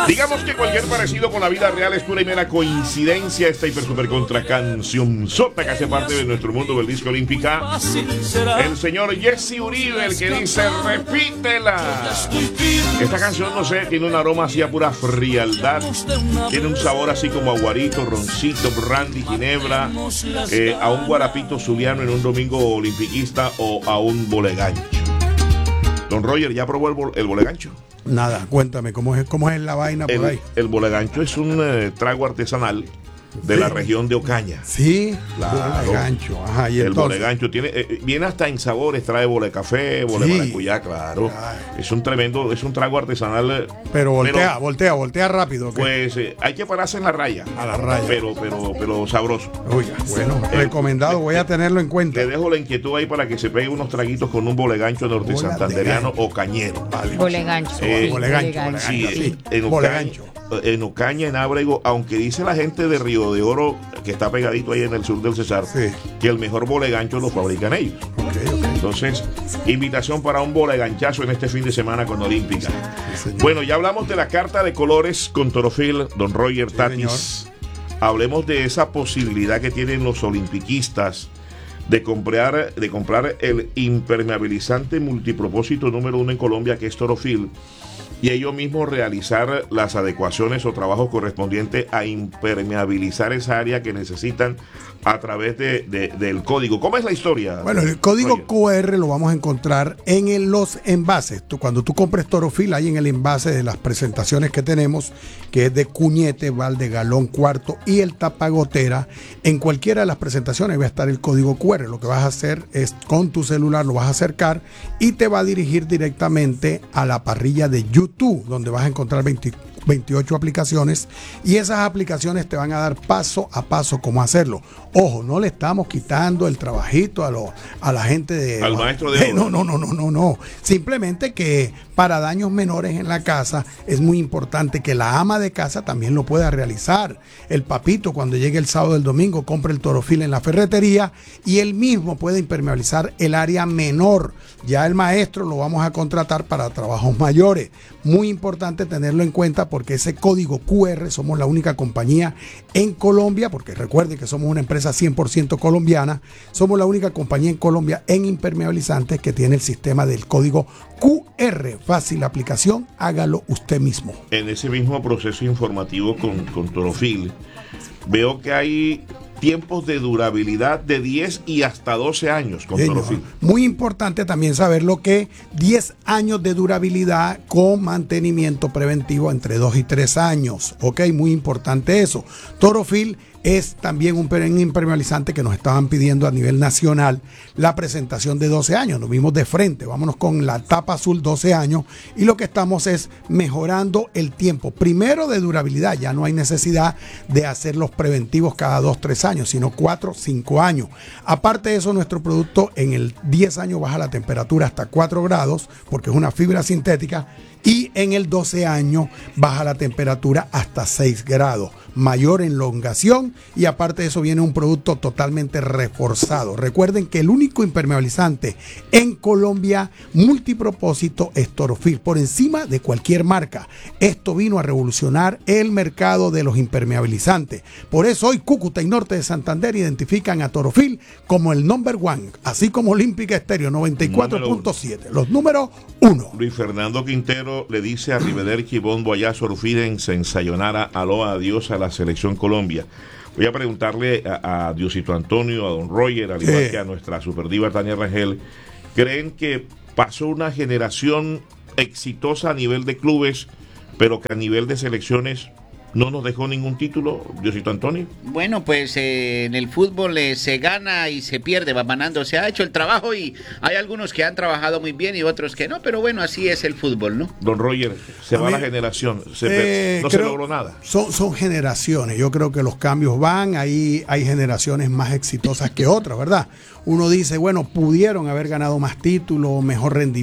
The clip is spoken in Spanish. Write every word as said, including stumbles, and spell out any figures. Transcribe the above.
Digamos que cualquier parecido con la vida real es pura y mera coincidencia. Esta hiper super contra canción sota que hace parte de nuestro mundo del disco olímpica. El señor Jesse Uribe, el que dice repítela. Esta canción, no sé, tiene un aroma así a pura frialdad. Tiene un sabor así como a guarito, roncito, brandy, ginebra, eh, a un guarapito zuliano en un domingo olimpiquista o a un bolegancho. Don Roger, ¿ya probó el, bol, el bolegancho? Nada, cuéntame, ¿cómo es, cómo es la vaina por el, ahí? El bolegancho es un eh, trago artesanal de sí. la región de Ocaña. Sí, claro. Bolegancho. Ajá, ¿y el entonces? bolegancho tiene, eh, viene hasta en sabores, trae bole café, bole sí. maracuyá, claro. Ay. Es un tremendo, es un trago artesanal. Pero voltea, pero, voltea, voltea rápido. ¿Okay? Pues eh, hay que pararse en la raya. A la raya. Pero, pero, pero sabroso. Oiga, bueno, eh, recomendado, voy a tenerlo en cuenta. Le dejo la inquietud ahí para que se pegue unos traguitos con un bolegancho norte Bola santanderiano o cañero. Vale. Bolegancho. Eh, bolegancho. Bolegancho. Sí, sí. En, en bolegancho. En Ocaña, en Ábrego, aunque dice la gente de Río de Oro, que está pegadito ahí en el sur del Cesar, sí. que el mejor bolegancho lo fabrican ellos. Okay, okay. Entonces, invitación para un boleganchazo en este fin de semana con Olímpica. Sí, bueno, ya hablamos de la carta de colores con Torofil, don Roger sí, Tatis. Señor. Hablemos de esa posibilidad que tienen los olimpiquistas de comprar, de comprar el impermeabilizante multipropósito número uno en Colombia, que es Torofil, y ellos mismos realizar las adecuaciones o trabajos correspondientes a impermeabilizar esa área que necesitan a través de, de, del código. ¿Cómo es la historia? Bueno, el código Oye. Q R lo vamos a encontrar en el, los envases. Tú, cuando tú compres Torofil, ahí en el envase de las presentaciones que tenemos, que es de cuñete, balde, galón, cuarto y el tapagotera, en cualquiera de las presentaciones va a estar el código Q R. Lo que vas a hacer es con tu celular lo vas a acercar y te va a dirigir directamente a la parrilla de YouTube, donde vas a encontrar veinte, veintiocho aplicaciones y esas aplicaciones te van a dar paso a paso cómo hacerlo. Ojo, no le estamos quitando el trabajito a, lo, a la gente de... Al maestro de... Eh, no, no, no, no, no, no. Simplemente que para daños menores en la casa es muy importante que la ama de casa también lo pueda realizar. El papito cuando llegue el sábado o el domingo compre el Torofil en la ferretería y él mismo puede impermeabilizar el área menor. Ya el maestro lo vamos a contratar para trabajos mayores. Muy importante tenerlo en cuenta porque ese código Q R somos la única compañía en Colombia, porque recuerden que somos una empresa cien por ciento colombiana, somos la única compañía en Colombia en impermeabilizantes que tiene el sistema del código Q R. Fácil aplicación, hágalo usted mismo. En ese mismo proceso informativo con, con Torofil, veo que hay tiempos de durabilidad de diez y hasta doce años con Señor, Torofil. Muy importante también saber lo que diez años de durabilidad con mantenimiento preventivo entre dos y tres años. Ok, muy importante eso. Torofil es también un impermeabilizante que nos estaban pidiendo a nivel nacional la presentación de doce años. Nos vimos de frente, vámonos con la tapa azul doce años y lo que estamos es mejorando el tiempo. Primero de durabilidad, ya no hay necesidad de hacer los preventivos cada dos, tres años, sino cuatro, cinco años. Aparte de eso, nuestro producto en el diez años baja la temperatura hasta cuatro grados porque es una fibra sintética y en el doce años baja la temperatura hasta seis grados. Mayor elongación y aparte de eso viene un producto totalmente reforzado. Recuerden que el único impermeabilizante en Colombia multipropósito es Torofil, por encima de cualquier marca. Esto vino a revolucionar el mercado de los impermeabilizantes. Por eso hoy Cúcuta y Norte de Santander identifican a Torofil como el number one, así como Olímpica Estéreo noventa y cuatro punto siete, los números uno. Luis Fernando Quintero le dice a Rivederci Bombo allá Sorfídense en Sayonara, aloha, adiós a la selección Colombia. Voy a preguntarle a, a Diosito Antonio, a don Roger, al igual sí. que a nuestra superdiva Tania Rangel, ¿creen que pasó una generación exitosa a nivel de clubes, pero que a nivel de selecciones no nos dejó ningún título, Diosito Antonio? Bueno, pues eh, en el fútbol eh, se gana y se pierde, va ganando. Se ha hecho el trabajo y hay algunos que han trabajado muy bien y otros que no, pero bueno, así es el fútbol, ¿no? Don Roger, se a va mí, la generación, se, eh, no se logró nada. Son, son generaciones, yo creo que los cambios van, ahí hay generaciones más exitosas que otras, ¿verdad? Uno dice, bueno, pudieron haber ganado más títulos, mejor rendimiento.